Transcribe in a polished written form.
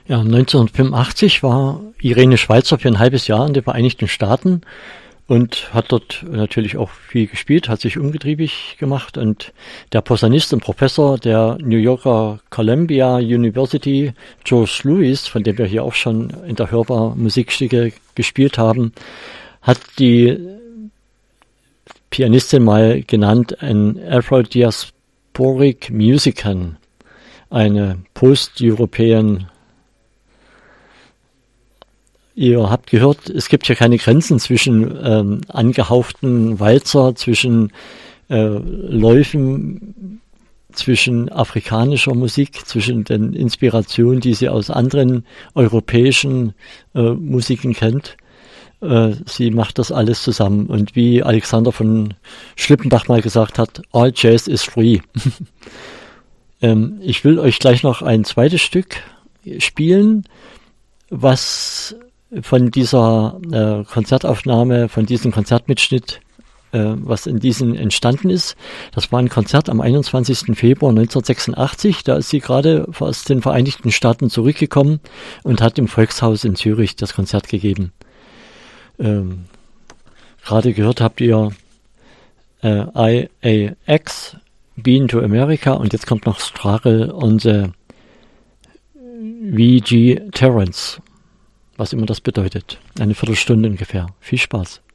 Ja, 1985 war Irene Schweizer für ein halbes Jahr in den Vereinigten Staaten und hat dort natürlich auch viel gespielt, hat sich umgetriebig gemacht, und der Posaunist und Professor der New Yorker Columbia University, George Lewis, von dem wir hier auch schon in der Hörbar Musikstücke gespielt haben, hat die Pianistin mal genannt ein Afro-Diasporic Musician, eine Post-European. Ihr habt gehört, es gibt hier keine Grenzen zwischen angehauchten Walzer, zwischen Läufen, zwischen afrikanischer Musik, zwischen den Inspirationen, die sie aus anderen europäischen Musiken kennt. Sie macht das alles zusammen. Und wie Alexander von Schlippenbach mal gesagt hat, all jazz is free. Ich will euch gleich noch ein zweites Stück spielen, was von dieser Konzertaufnahme, von diesem Konzertmitschnitt, was in diesen entstanden ist. Das war ein Konzert am 21. Februar 1986. Da ist sie gerade aus den Vereinigten Staaten zurückgekommen und hat im Volkshaus in Zürich das Konzert gegeben. Gerade gehört habt ihr IAX, Been to America, und jetzt kommt noch Stragel on the VG Terrence, was immer das bedeutet. Eine Viertelstunde ungefähr. Viel Spaß.